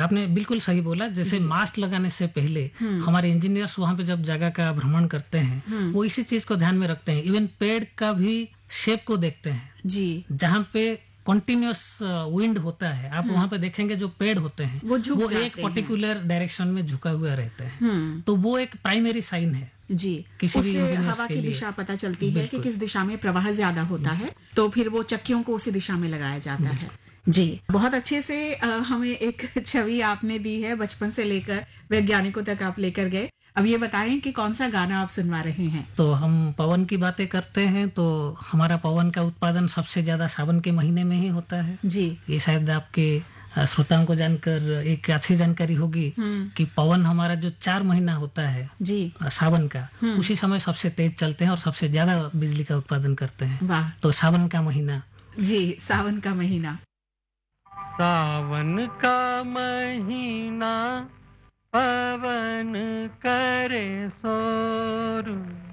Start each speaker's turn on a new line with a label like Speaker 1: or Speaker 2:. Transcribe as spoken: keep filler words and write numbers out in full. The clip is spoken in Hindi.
Speaker 1: आपने बिल्कुल सही बोला। जैसे मास्ट लगाने से पहले हमारे इंजीनियर्स वहां पे जब जगह का भ्रमण करते हैं, वो इसी चीज को ध्यान में रखते हैं। इवन पेड़ का भी शेप को देखते हैं जी। जहाँ पे कंटिन्यूअस विंड होता है, आप वहां पे देखेंगे जो पेड़ होते हैं वो, वो एक पर्टिकुलर डायरेक्शन में झुका हुआ रहते हैं, तो वो एक प्राइमरी साइन है जी। किसी भी इंजीनियर्स
Speaker 2: हवा की दिशा पता चलती है कि किस दिशा में प्रवाह ज्यादा होता है, तो फिर वो चक्कियों को उसी दिशा में लगाया जाता है जी। बहुत अच्छे से आ, हमें एक छवि आपने दी है, बचपन से लेकर वैज्ञानिकों तक आप लेकर गए। अब ये बताएं कि कौन सा गाना आप सुनवा रहे हैं।
Speaker 1: तो हम पवन की बातें करते हैं, तो हमारा पवन का उत्पादन सबसे ज्यादा सावन के महीने में ही होता है जी। ये शायद आपके श्रोताओं को जानकर एक अच्छी जानकारी होगी कि पवन हमारा जो चार महीना होता है जी सावन का, उसी समय सबसे तेज चलते हैं और सबसे ज्यादा बिजली का उत्पादन करते हैं। वाह। तो सावन का महीना
Speaker 2: जी, सावन का महीना।
Speaker 3: सावन का महीना पवन करे शोर,